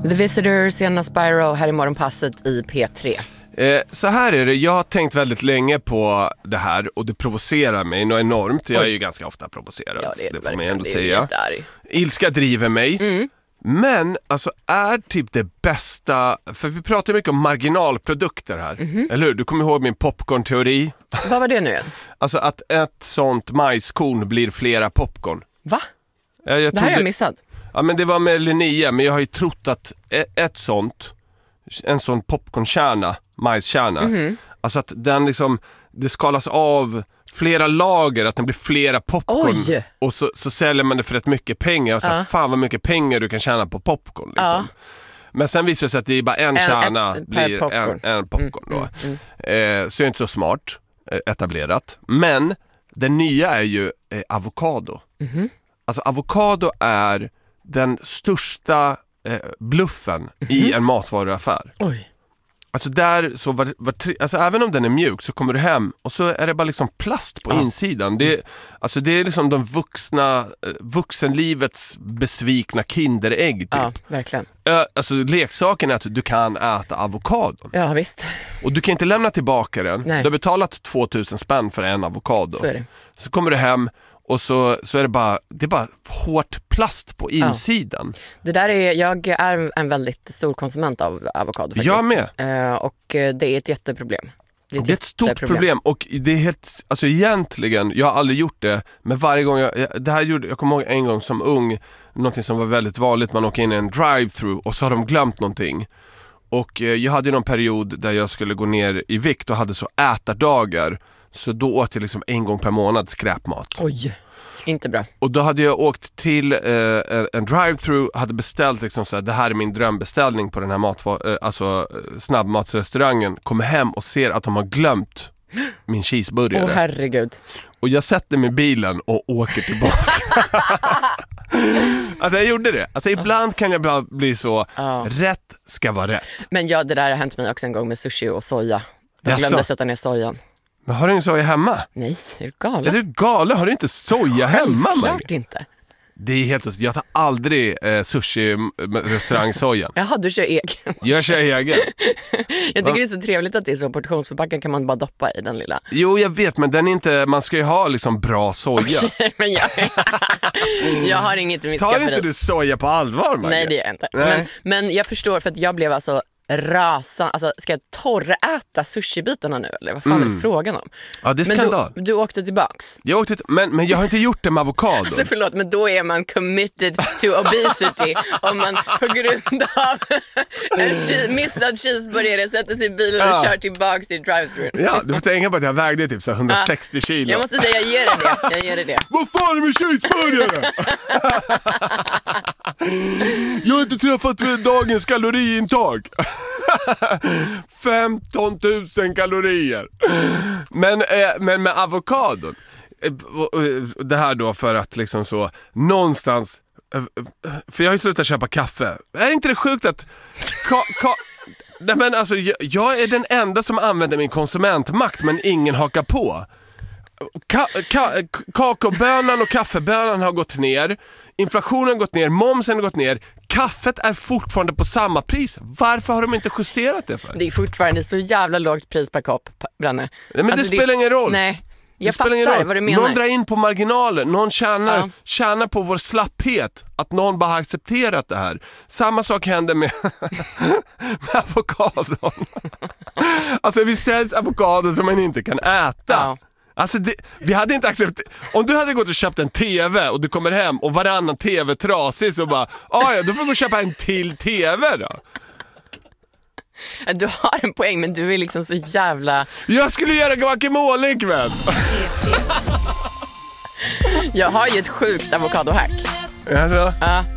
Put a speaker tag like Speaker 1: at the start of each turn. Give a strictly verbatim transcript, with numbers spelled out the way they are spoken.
Speaker 1: The Visitors, Sienna Spyro, här i morgonpasset i P tre.
Speaker 2: Eh, så här är det, jag har tänkt väldigt länge på det här och det provocerar mig något enormt. Jag är ju ganska ofta provocerad,
Speaker 1: ja, det, är det,
Speaker 2: det får man ändå
Speaker 1: det
Speaker 2: säga. Ilska driver mig.
Speaker 1: Mm.
Speaker 2: Men alltså är typ det bästa, för vi pratar mycket om marginalprodukter här, mm-hmm. eller hur? Du kommer ihåg min popcorn-teori?
Speaker 1: Vad var det nu igen?
Speaker 2: Alltså att ett sånt majskorn blir flera popcorn.
Speaker 1: Va?
Speaker 2: Jag, jag
Speaker 1: det här har jag missat.
Speaker 2: Ja, men det var med Linnea, men jag har ju trott att ett sånt, en sån popcornkärna, majskärna, mm-hmm. alltså att den liksom, det skalas av flera lager, att det blir flera popcorn.
Speaker 1: Oj.
Speaker 2: Och så, så säljer man det för rätt mycket pengar och så
Speaker 1: ja.
Speaker 2: fan vad mycket pengar du kan tjäna på popcorn liksom.
Speaker 1: Ja.
Speaker 2: Men sen visar det sig att det är bara en, en kärna
Speaker 1: ett,
Speaker 2: blir
Speaker 1: popcorn.
Speaker 2: En, en popcorn då.
Speaker 1: Mm, mm, mm.
Speaker 2: Eh, så är det inte så smart eh, etablerat. Men den nya är ju eh, avokado. Mm-hmm. Alltså avokado är den största eh, bluffen mm-hmm. i en matvaruaffär.
Speaker 1: Oj.
Speaker 2: Alltså där så var, var tri- alltså även om den är mjuk så kommer du hem och så är det bara liksom plast på ja. insidan. Det, alltså det är liksom de vuxna vuxenlivets besvikna kinderägg typ.
Speaker 1: Ja, verkligen.
Speaker 2: Alltså leksaken är att du kan äta avokado.
Speaker 1: Ja, visst.
Speaker 2: Och du kan inte lämna tillbaka den.
Speaker 1: Nej.
Speaker 2: Du har betalat tvåtusen spänn för en avokado.
Speaker 1: Så är det.
Speaker 2: Så kommer du hem och så, så är det bara, det är bara hårt plast på insidan.
Speaker 1: Ja. Det där är, jag är en väldigt stor konsument av avokado faktiskt.
Speaker 2: Jag med.
Speaker 1: Uh, och det är ett jätteproblem.
Speaker 2: Det är ett, det är ett stort problem och det är helt, alltså egentligen, jag har aldrig gjort det, men varje gång jag, det här gjorde, jag kommer ihåg en gång som ung, någonting som var väldigt vanligt, man åker in i en drive-thru och så har de glömt någonting. Och eh, jag hade någon period där jag skulle gå ner i vikt och hade så ätardagar, så då åt jag liksom en gång per månad skräpmat.
Speaker 1: Oj, inte bra.
Speaker 2: Och då hade jag åkt till eh, en drive-thru, hade beställt liksom så här, det här är min drömbeställning på den här matva- eh, alltså snabbmatsrestaurangen, kommer hem och ser att de har glömt min cheeseburgare.
Speaker 1: Åh herregud.
Speaker 2: Och jag sätter mig i bilen och åker tillbaka. Alltså jag gjorde det. Alltså ibland kan jag bara bli så, ja. Rätt ska vara rätt.
Speaker 1: Men ja, det där har hänt mig också en gång med sushi och soja. Jag glömde sätta ner sojan.
Speaker 2: Men har du ingen soja hemma?
Speaker 1: Nej, är du galen?
Speaker 2: Är du galen? Har du inte soja hemma?
Speaker 1: Klart inte.
Speaker 2: Det är helt, jag tar aldrig eh, sushi-restaurang-sojan.
Speaker 1: Jaha, du kör egen.
Speaker 2: Jag kör egen.
Speaker 1: Jag tycker det är så trevligt att det är så portionsförpackad, kan man bara doppa i den lilla.
Speaker 2: Jo, jag vet, men den är inte, man ska ju ha liksom bra soja.
Speaker 1: Okay, men jag, jag har inget i mitt
Speaker 2: Tar
Speaker 1: skafferi.
Speaker 2: inte du soja på allvar, Maggie?
Speaker 1: Nej, det gör jag inte. Men, men jag förstår, för att jag blev alltså rasan, alltså ska jag torräta sushibitarna nu eller vad fan mm. är det frågan om?
Speaker 2: Ja, det är
Speaker 1: men
Speaker 2: skandal.
Speaker 1: Du, du åkte tillbaks.
Speaker 2: Jag åkte, men, men jag har inte gjort det med avokado.
Speaker 1: Alltså förlåt, men då är man committed to obesity om man på grund av en che- missad cheeseburgare sätter sig i bilen och ja. kör tillbaks till drive-thru.
Speaker 2: Ja, du får tänka på att jag vägde typ så hundrasextio
Speaker 1: ja.
Speaker 2: kilo.
Speaker 1: Jag måste säga, jag ger dig det. Jag ger dig det.
Speaker 2: Vad fan är med cheeseburgare? Jag har inte träffat dagens kaloriintag. femton tusen kalorier. Men, eh, men med avokadon, det här då för att liksom så någonstans, för jag har ju slutat köpa kaffe. Är inte det sjukt att ka, ka, nej men alltså, jag, jag är den enda som använder min konsumentmakt, men ingen hakar på. Ka, ka, kakaobönan och kaffebönan har gått ner, inflationen har gått ner, momsen har gått ner, kaffet är fortfarande på samma pris. Varför har de inte justerat det för?
Speaker 1: Det är fortfarande så jävla lågt pris per kopp, Branne.
Speaker 2: Nej, men
Speaker 1: alltså,
Speaker 2: det spelar ingen roll.
Speaker 1: Nej, jag
Speaker 2: det fattar
Speaker 1: fattar vad du menar.
Speaker 2: Någon drar in på marginalen, någon tjänar, ja. tjänar på vår slapphet, att någon bara har accepterat det här. Samma sak händer med, med avokadon. Alltså vi säger avokado som man inte kan äta. Ja. Alltså det, vi hade inte accepterat. Om du hade gått och köpt en tv och du kommer hem och varannan tv trasig, så bara, ah, ja, då får du gå och köpa en till tv då.
Speaker 1: Du har en poäng, men du är liksom så jävla...
Speaker 2: Jag skulle göra guacamole ikväll.
Speaker 1: Jag har ju ett sjukt avokadohack.
Speaker 2: Alltså?
Speaker 1: Ja.